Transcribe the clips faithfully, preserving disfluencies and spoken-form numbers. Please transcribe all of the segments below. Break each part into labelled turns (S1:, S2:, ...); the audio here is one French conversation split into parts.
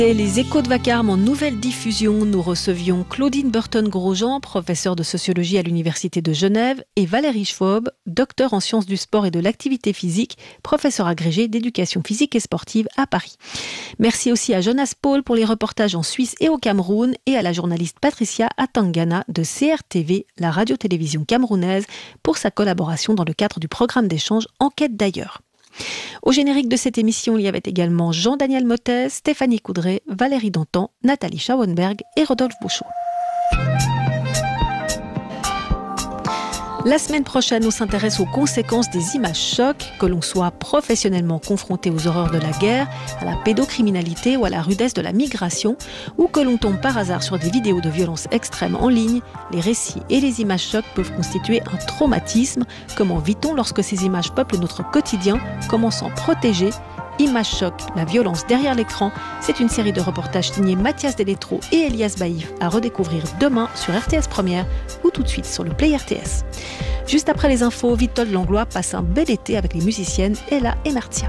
S1: Et les Échos de Vacarme en nouvelle diffusion, nous recevions Claudine Burton-Grosjean, professeure de sociologie à l'Université de Genève, et Valérie Schwab, docteur en sciences du sport et de l'activité physique, professeur agrégé d'éducation physique et sportive à Paris. Merci aussi à Jonas Paul pour les reportages en Suisse et au Cameroun, et à la journaliste Patricia Atangana de C R T V, la radio-télévision camerounaise, pour sa collaboration dans le cadre du programme d'échange Enquête d'ailleurs. Au générique de cette émission, il y avait également Jean-Daniel Mottez, Stéphanie Coudray, Valérie Dantan, Nathalie Schauenberg et Rodolphe Bouchot. La semaine prochaine, on s'intéresse aux conséquences des images chocs, que l'on soit professionnellement confronté aux horreurs de la guerre, à la pédocriminalité ou à la rudesse de la migration, ou que l'on tombe par hasard sur des vidéos de violence extrême en ligne. Les récits et les images chocs peuvent constituer un traumatisme. Comment vit-on lorsque ces images peuplent notre quotidien ? Comment s'en protéger ? Images choc, la violence derrière l'écran, c'est une série de reportages signés Mathias Deletro et Elias Baïf à redécouvrir demain sur R T S Première ou tout de suite sur le Play R T S. Juste après les infos, Vitold Langlois passe un bel été avec les musiciennes Ella et Martia.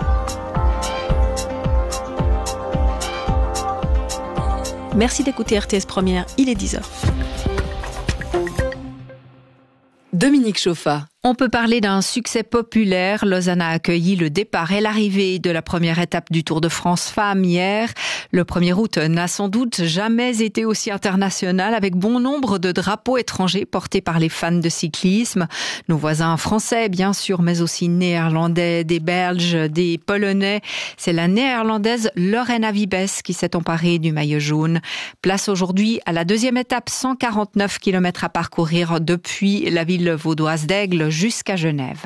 S1: Merci d'écouter R T S Première, il est dix heures.
S2: Dominique Chauffa. On peut parler d'un succès populaire. Lausanne a accueilli le départ et l'arrivée de la première étape du Tour de France Femmes hier. Le premier août n'a sans doute jamais été aussi international, avec bon nombre de drapeaux étrangers portés par les fans de cyclisme. Nos voisins français, bien sûr, mais aussi néerlandais, des Belges, des Polonais. C'est la néerlandaise Lorena Wiebes qui s'est emparée du maillot jaune. Place aujourd'hui à la deuxième étape, cent quarante-neuf kilomètres à parcourir depuis la ville vaudoise d'Aigle jusqu'à Genève.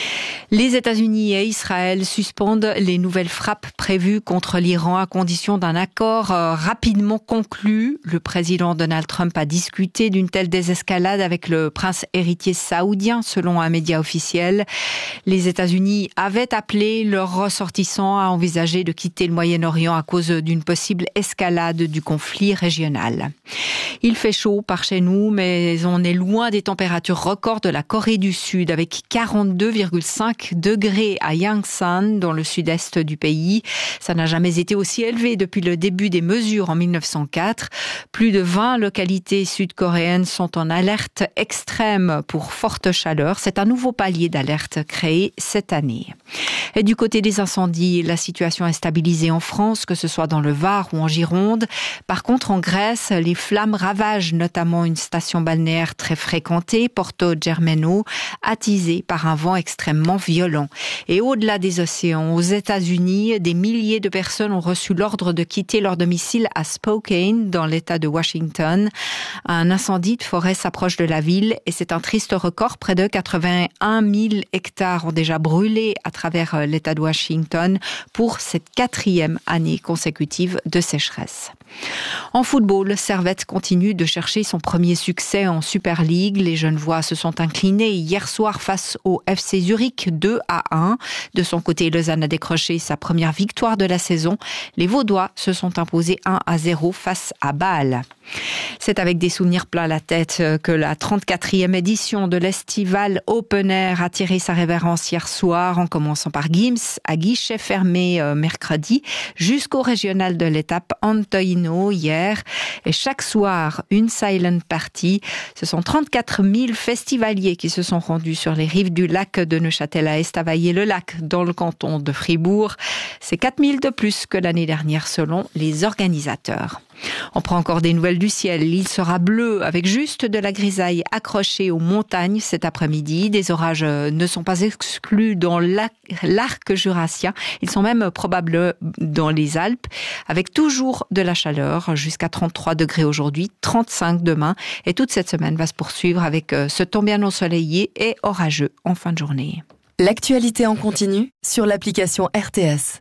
S2: Les États-Unis et Israël suspendent les nouvelles frappes prévues contre l'Iran à condition d'un accord rapidement conclu. Le président Donald Trump a discuté d'une telle désescalade avec le prince héritier saoudien, selon un média officiel. Les États-Unis avaient appelé leurs ressortissants à envisager de quitter le Moyen-Orient à cause d'une possible escalade du conflit régional. Il fait chaud par chez nous, mais on est loin des températures records de la Corée du Sud, avec quarante-deux virgule cinq degrés à Yangsan, dans le sud-est du pays. Ça n'a jamais été aussi élevé depuis le début des mesures en mille neuf cent quatre. Plus de vingt localités sud-coréennes sont en alerte extrême pour forte chaleur. C'est un nouveau palier d'alerte créé cette année. Et du côté des incendies, la situation est stabilisée en France, que ce soit dans le Var ou en Gironde. Par contre, en Grèce, les flammes ravagent notamment une station balnéaire très fréquentée, Porto Germano, attisée par un vent extrêmement violent. Et au-delà des océans, aux États-Unis, des milliers de personnes ont reçu l'ordre de quitter leur domicile à Spokane, dans l'État de Washington. Un incendie de forêt s'approche de la ville et c'est un triste record. Près de quatre-vingt-un mille hectares ont déjà brûlé à travers l'État de Washington pour cette quatrième année consécutive de sécheresse. En football, Servette continue de chercher son premier succès en Super League. Les Genevois se sont inclinés hier soir face au F C Zurich deux à un. De son côté, Lausanne a décroché sa première victoire de la saison. Les Vaudois se sont imposés un à zéro face à Bâle. C'est avec des souvenirs plein la tête que la trente-quatrième édition de l'Estival Open Air a tiré sa révérence hier soir, en commençant par Gims, à guichet fermé euh, mercredi, jusqu'au régional de l'étape Antoino hier. Et chaque soir, une silent party. Ce sont trente-quatre mille festivaliers qui se sont rendus sur les rives du lac de Neuchâtel à Estavayer-le-Lac, dans le canton de Fribourg. C'est quatre mille de plus que l'année dernière, selon les organisateurs. On prend encore des nouvelles du ciel. Il sera bleu avec juste de la grisaille accrochée aux montagnes cet après-midi. Des orages ne sont pas exclus dans l'arc jurassien. Ils sont même probables dans les Alpes, avec toujours de la chaleur, jusqu'à trente-trois degrés aujourd'hui, trente-cinq demain. Et toute cette semaine va se poursuivre avec ce temps bien ensoleillé et orageux en fin de journée.
S3: L'actualité en continu sur l'application R T S.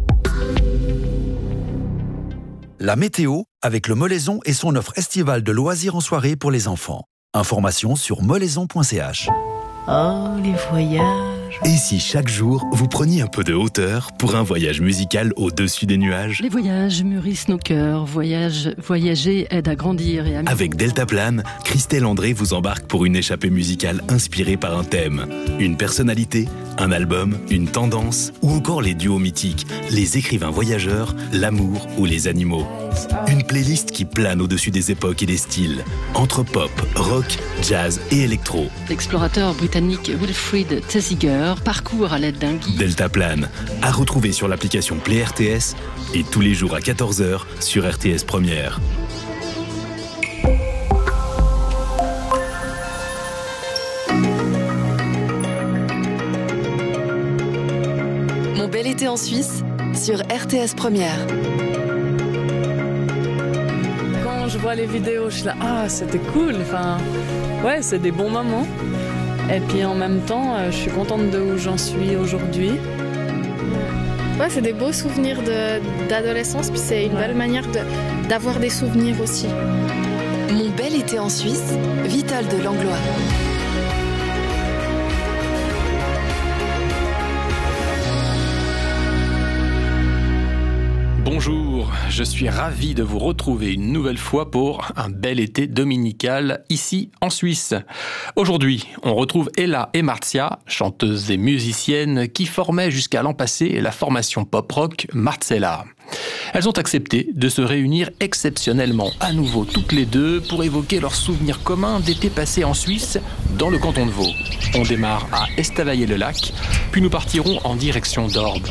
S4: La météo avec le Molaison et son offre estivale de loisirs en soirée pour les enfants. Information sur molaison point c h.
S5: Oh, les voyages.
S6: Et si chaque jour, vous preniez un peu de hauteur pour un voyage musical au-dessus des nuages ?
S5: Les voyages mûrissent nos cœurs. Voyage, voyager aide à grandir et à...
S6: Avec Deltaplane, Christelle André vous embarque pour une échappée musicale inspirée par un thème, une personnalité, Un album, une tendance ou encore les duos mythiques, les écrivains voyageurs, l'amour ou les animaux. Une playlist qui plane au-dessus des époques et des styles, entre pop, rock, jazz et électro.
S5: L'explorateur britannique Wilfrid Thesiger parcourt à l'aide d'un guide.
S6: Deltaplane, à retrouver sur l'application Play R T S et tous les jours à quatorze heures sur R T S Première.
S3: Mon bel été en Suisse sur R T S Première.
S7: Quand je vois les vidéos, je suis là, ah, c'était cool. Enfin, ouais, c'est des bons moments. Et puis en même temps, je suis contente de où j'en suis aujourd'hui.
S8: Ouais, c'est des beaux souvenirs de, d'adolescence, puis c'est une belle manière de, d'avoir des souvenirs aussi.
S3: Mon bel été en Suisse, Vital de Langlois.
S9: Bonjour, je suis ravi de vous retrouver une nouvelle fois pour un bel été dominical ici en Suisse. Aujourd'hui, on retrouve Ella et Marcia, chanteuses et musiciennes qui formaient jusqu'à l'an passé la formation pop-rock Marcella. Elles ont accepté de se réunir exceptionnellement à nouveau toutes les deux pour évoquer leurs souvenirs communs d'été passés en Suisse dans le canton de Vaud. On démarre à Estavayer-le-Lac, puis nous partirons en direction d'Orbe.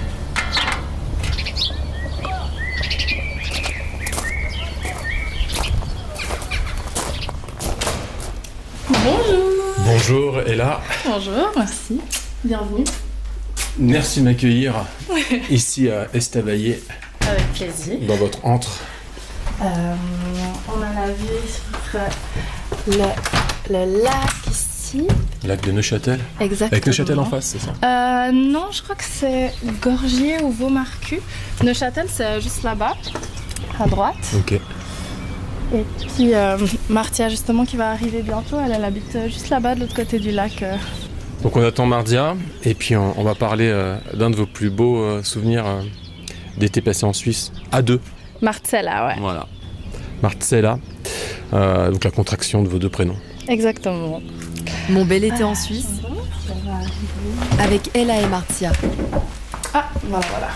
S10: Bonjour.
S9: Bonjour Ella.
S10: Bonjour, merci. Bienvenue.
S9: Merci de m'accueillir ici à Estavayer.
S10: Avec plaisir.
S9: Dans votre antre.
S10: Euh, on a la vue sur le, le lac ici.
S9: Lac de Neuchâtel.
S10: Exactement.
S9: Avec Neuchâtel en face, c'est ça?
S10: euh, Non, je crois que c'est Gorgier ou Vaumarcus. Neuchâtel, c'est juste là-bas, à droite.
S9: Ok.
S10: Et puis euh, Marcia, justement, qui va arriver bientôt, elle, elle habite juste là-bas, de l'autre côté du lac. Euh.
S9: Donc on attend Marcia, et puis on, on va parler euh, d'un de vos plus beaux euh, souvenirs euh, d'été passé en Suisse, à deux.
S10: Marcella, ouais.
S9: Voilà. Marcella, euh, donc la contraction de vos deux prénoms.
S10: Exactement.
S3: Mon bel été en Suisse, avec Ella et Marcia.
S10: Ah, voilà, voilà.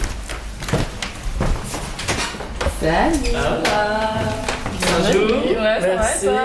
S10: Salut.
S7: Bonjour.
S10: Ouais, ça va, ça.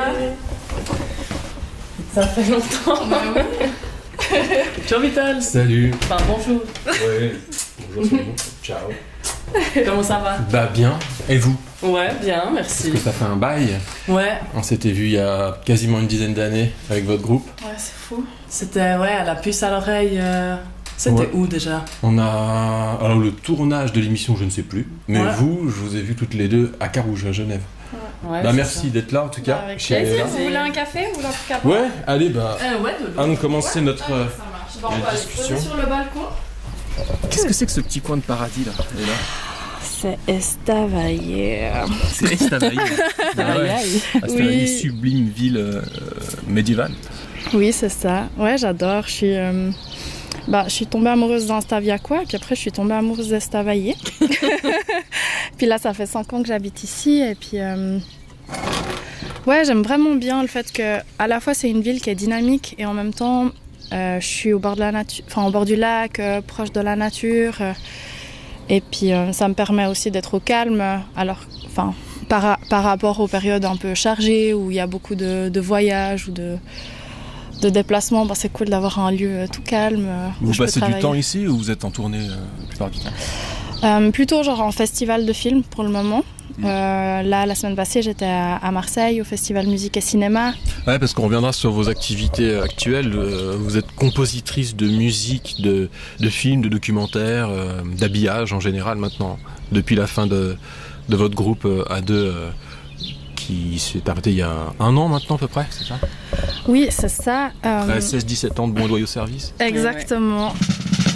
S10: Ça fait longtemps. Bah oui.
S7: Ciao Vital.
S9: Salut.
S7: Enfin bonjour.
S9: Ouais. Bonjour, c'est bon. Ciao.
S7: Comment ça va?
S9: Bah bien. Et vous?
S7: Ouais, bien, merci.
S9: Parce que ça fait un bail.
S7: Ouais.
S9: On s'était vu il y a quasiment une dizaine d'années avec votre groupe.
S7: Ouais, c'est fou. C'était, ouais, à la puce à l'oreille. Euh... C'était ouais. Où déjà? On
S9: a... Alors le tournage de l'émission, je ne sais plus. Mais ouais. vous, je vous ai vu toutes les deux à Carouge, à Genève. Ouais. Ouais, bah merci ça. D'être là en tout cas. Bah,
S10: avec plaisir. Vous voulez un café ou un café?
S9: Ouais, allez, bah...
S10: Euh, ouais, de l'eau.
S9: Allons commencer ouais. notre euh,
S10: bon, on discussion. Sur le balcon.
S9: Qu'est-ce que c'est que ce petit coin de paradis là, là
S10: C'est Estavayer.
S9: C'est Estavayer. Ah ouais. Estavayer, oui. Sublime ville euh, médiévale.
S10: Oui, c'est ça. Ouais, j'adore. Je suis... Euh... Bah, je suis tombée amoureuse d'Instaviaquois, puis après je suis tombée amoureuse d'Estavayer. Puis là, ça fait cinq ans que j'habite ici, et puis euh... ouais, j'aime vraiment bien le fait que, à la fois, c'est une ville qui est dynamique, et en même temps, euh, je suis au bord de la nature, enfin au bord du lac, euh, proche de la nature, euh... et puis euh, ça me permet aussi d'être au calme. Alors, enfin, par, par rapport aux périodes un peu chargées où il y a beaucoup de, de voyages ou de de déplacement, bah c'est cool d'avoir un lieu tout calme.
S9: Vous passez du temps ici ou vous êtes en tournée euh, la plupart du temps?
S10: euh, Plutôt genre en festival de films pour le moment. Mmh. Euh, là, la semaine passée, j'étais à, à Marseille au festival musique et cinéma.
S9: Ouais, parce qu'on reviendra sur vos activités actuelles. Euh, vous êtes compositrice de musique, de, de films, de documentaires, euh, d'habillage en général maintenant, depuis la fin de, de votre groupe euh, à deux. Euh, qui s'est arrêté il y a un an maintenant à peu près, c'est ça?
S10: Oui, c'est ça.
S9: Euh... Après seize dix-sept ans de bon et loyaux service.
S10: Exactement.